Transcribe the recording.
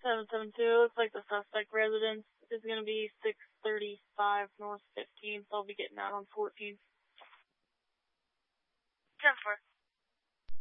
772, looks like the suspect residence is going to be 635 North 15th. I'll be getting out on 14th. 10-4.